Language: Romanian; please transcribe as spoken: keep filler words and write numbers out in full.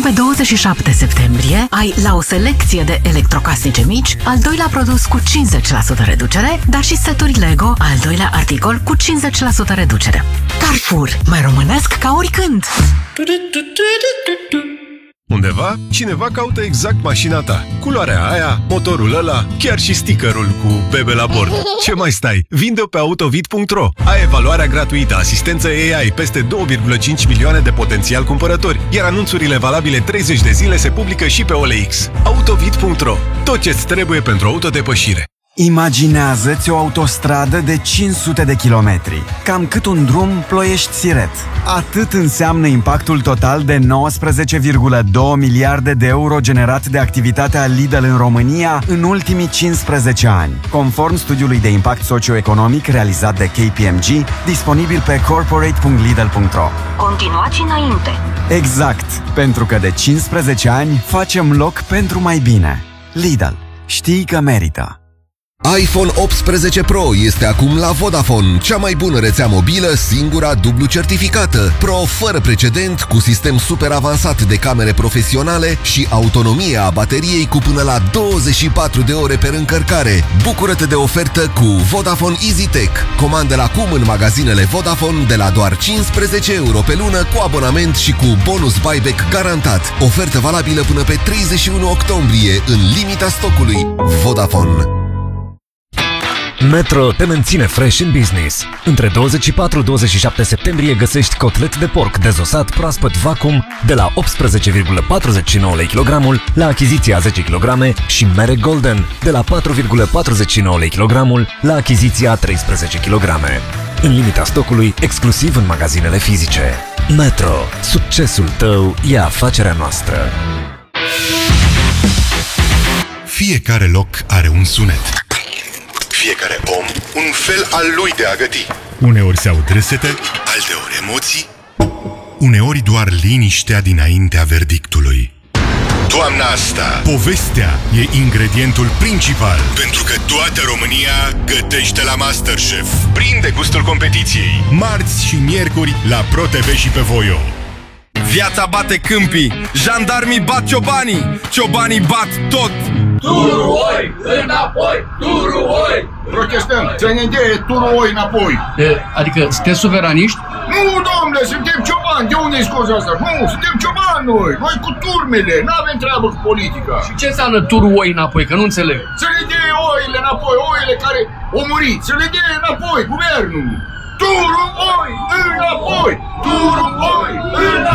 pe douăzeci și șapte septembrie ai la o selecție de electrocasnice mici al doilea produs cu cincizeci la sută reducere, dar și seturi Lego al doilea articol cu cincizeci la sută reducere. Carrefour, mai românesc ca oricând! Undeva, cineva caută exact mașina ta. Culoarea aia, motorul ăla, chiar și stickerul cu bebe la bord. Ce mai stai? Vinde-o pe autovid punct ro. Ai evaluarea gratuită, asistență A I, peste două virgulă cinci milioane de potențial cumpărători, iar anunțurile valabile treizeci de zile se publică și pe O L X. autovid punct ro. Tot ce-ți trebuie pentru autodepășire. Imaginează-ți o autostradă de cinci sute de kilometri, cam cât un drum Ploiești-Siret. Atât înseamnă impactul total de nouăsprezece virgulă doi miliarde de euro generat de activitatea Lidl în România în ultimii cincisprezece ani, conform studiului de impact socioeconomic realizat de K P M G, disponibil pe corporate punct lidl punct ro. Continuați înainte! Exact, pentru că de cincisprezece ani facem loc pentru mai bine. Lidl. Știi că merită! iPhone optsprezece Pro este acum la Vodafone, cea mai bună rețea mobilă, singura dublu certificată. Pro fără precedent, cu sistem super avansat de camere profesionale și autonomie a bateriei cu până la douăzeci și patru de ore per încărcare. Bucură-te de ofertă cu Vodafone EasyTech. Comandă-l acum în magazinele Vodafone de la doar cincisprezece euro pe lună cu abonament și cu bonus buyback garantat. Ofertă valabilă până pe treizeci și unu octombrie, în limita stocului. Vodafone. Metro te menține fresh în business. Între douăzeci și patru - douăzeci și șapte septembrie găsești cotlet de porc dezosat proaspăt vacuum de la optsprezece virgulă patruzeci și nouă lei kilogramul la achiziția zece kilograme și mere Golden de la patru virgulă patruzeci și nouă lei kilogramul la achiziția treisprezece kilograme. În limita stocului, exclusiv în magazinele fizice. Metro. Succesul tău e afacerea noastră. Fiecare loc are un sunet. Fiecare om un fel al lui de a găti. Uneori se aud râsete, alteori emoții, uneori doar liniștea dinaintea verdictului. Toamna asta, povestea e ingredientul principal, pentru că toată România gătește la MasterChef. Prinde gustul competiției, marți și miercuri la ProTV și pe Voio. Viața bate câmpii, jandarmii bat ciobanii, ciobanii bat tot. Turuoi înapoi! Turuoi! Protestăm! Să ne dea turuoi înapoi! E, adică sunteți suveraniști? Nu, domnule, suntem ciobani! De unde-i scos asta? Nu, suntem ciobani noi! Noi cu turmele! N-avem treabă cu politica! Și ce înseamnă turuoi înapoi? Că nu înțeleg! Să ne dea oile înapoi! Oile care au murit! Să le dea înapoi! Guvernul! Turuoi înapoi! Turuoi înapoi!